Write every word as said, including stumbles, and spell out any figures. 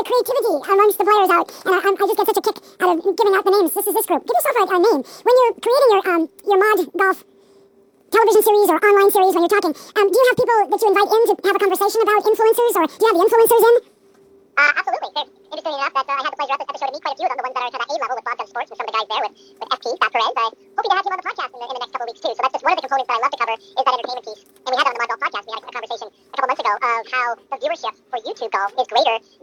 creativity amongst the players out, and I, I just get such a kick out of giving out the names. This is this group. Give yourself a, a name when you're creating your um your mod golf television series or online series. When you're talking, um, do you have people that you invite in to have a conversation about influencers, or do you have the influencers in? Uh, absolutely. There's, interestingly enough, that uh, I had the pleasure at this episode to meet quite a few of them, the ones that are kind of A level with Bob Gun Sports and some of the guys there with, with F T, Scott Perez. I'm hoping to have him on the podcast in the, in the next couple of weeks too. So that's just one of the components that I love to cover is that entertainment piece. And we had that on the Mod Golf podcast. We had a, a conversation a couple months ago of how the viewership for YouTube golf is greater